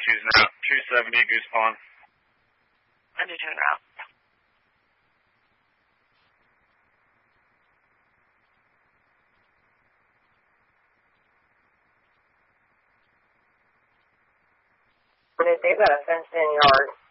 2's en route. 270, Goose Pond. Under 2 en route. They've got a fenced-in yard.